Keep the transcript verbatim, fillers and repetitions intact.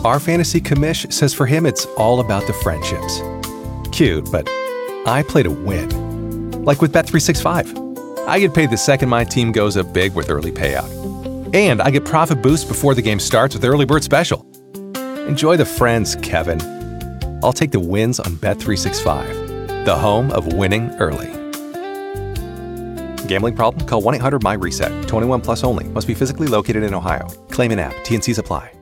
Our fantasy commish says for him it's all about the friendships. Cute, but I play to win. Like with Bet three sixty-five. I get paid the second my team goes up big with early payout. And I get profit boost before the game starts with Early Bird Special. Enjoy the friends, Kevin. I'll take the wins on Bet three sixty-five, the home of winning early. Gambling problem? Call one eight hundred M Y RESET. twenty-one plus only. Must be physically located in Ohio. Claim in app. T N Cs apply.